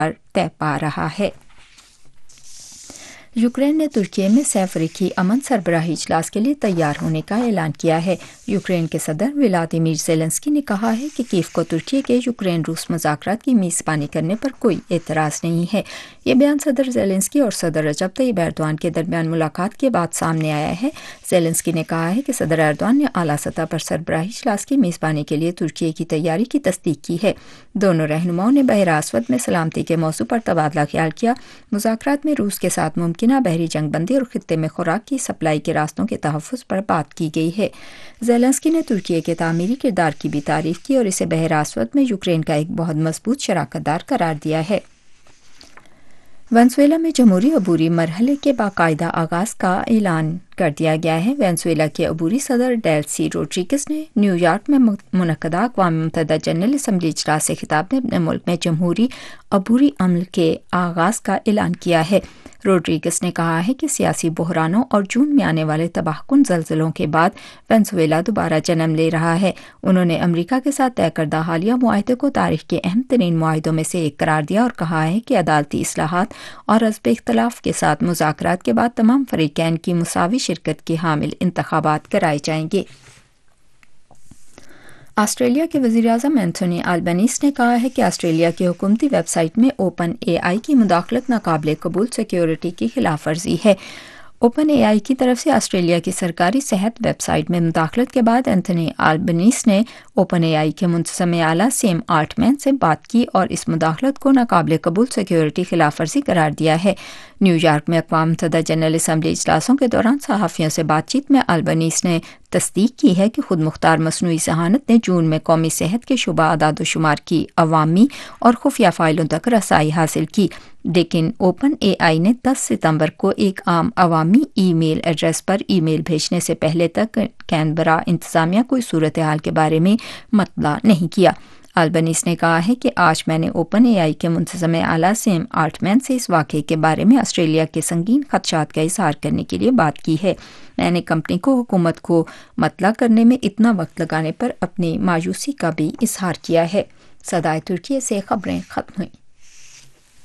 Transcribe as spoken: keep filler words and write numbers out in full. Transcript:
طے پا رہا ہے۔ یوکرین نے ترکی میں سہ فریقی امن سربراہی اجلاس کے لیے تیار ہونے کا اعلان کیا ہے۔ یوکرین کے صدر ولادیمیر زیلنسکی نے کہا ہے کہ کیف کو ترکی کے یوکرین روس مذاکرات کی میزبانی کرنے پر کوئی اعتراض نہیں ہے۔ یہ بیان صدر زیلنسکی اور صدر رجب طیب ایردوان کے درمیان ملاقات کے بعد سامنے آیا ہے۔ زیلنسکی نے کہا ہے کہ صدر ایردوان نے اعلیٰ سطح پر سربراہی اجلاس کی میزبانی کے لیے ترکی کی تیاری کی تصدیق کی ہے۔ دونوں رہنماؤں نے بحیرہ اسود میں سلامتی کے موضوع پر تبادلہ خیال کیا۔ مذاکرات میں روس کے ساتھ ممکنہ بحری جنگ بندی اور خطے میں خوراک کی سپلائی کے راستوں کے تحفظ پر بات کی گئی ہے۔ زیلنسکی نے ترکی کے تعمیری کردار کی بھی تعریف کی اور اسے بحیرہ اسود میں یوکرین کا ایک بہت مضبوط شراکت دار قرار دیا ہے۔ وینزویلا میں جمہوری عبوری مرحلے کے باقاعدہ آغاز کا اعلان کر دیا گیا ہے۔ وینزویلا کے عبوری صدر ڈیلسی روڈریگز نے نیو یارک میں منعقدہ اقوام متحدہ جنرل اسمبلی اجلاس سے خطاب میں اپنے ملک میں جمہوری عبوری عمل کے آغاز کا اعلان کیا ہے۔ روڈریگز نے کہا ہے کہ سیاسی بحرانوں اور جون میں آنے والے تباہ کن زلزلوں کے بعد وینزویلا دوبارہ جنم لے رہا ہے۔ انہوں نے امریکہ کے ساتھ طے کردہ حالیہ معاہدے کو تاریخ کے اہم ترین معاہدوں میں سے ایک قرار دیا اور کہا ہے کہ عدالتی اصلاحات اور حزب اختلاف کے ساتھ مذاکرات کے بعد تمام فریقین کی مساوی شرکت کے حامل انتخابات کرائے جائیں گے۔ آسٹریلیا کے وزیراعظم اینتھونی البنیز نے کہا ہے کہ آسٹریلیا کی حکومتی ویب سائٹ میں اوپن اے آئی کی مداخلت ناقابل قبول سیکیورٹی کی خلاف ورزی ہے۔ اوپن اے آئی کی طرف سے آسٹریلیا کی سرکاری صحت ویب سائٹ میں مداخلت کے بعد اینتھونی البنیز نے اوپن اے آئی کے منتظم اعلیٰ سیم آلٹمین سے بات کی اور اس مداخلت کو ناقابل قبول سیکیورٹی خلاف ورزی قرار دیا ہے۔ نیو یارک میں اقوام متحدہ جنرل اسمبلی اجلاسوں کے دوران صحافیوں سے بات چیت میں البنیز نے تصدیق کی ہے کہ خود مختار مصنوعی ذہانت نے جون میں قومی صحت کے شعبہ اعداد و شمار کی عوامی اور خفیہ فائلوں تک رسائی حاصل کی، لیکن اوپن اے آئی نے دس ستمبر کو ایک عام عوامی ای میل ایڈریس پر ای میل بھیجنے سے پہلے تک کینبرا انتظامیہ کو اس صورتحال کے بارے میں مطلع نہیں کیا۔ البنیز نے کہا ہے کہ آج میں نے اوپن اے آئی کے منتظم اعلیٰ سیم آلٹمین سے اس واقعے کے بارے میں آسٹریلیا کے سنگین خدشات کا اظہار کرنے کے لیے بات کی ہے۔ میں نے کمپنی کو حکومت کو مطلع کرنے میں اتنا وقت لگانے پر اپنی مایوسی کا بھی اظہار کیا ہے۔ صدائے ترکی سے خبریں ختم ہوئیں۔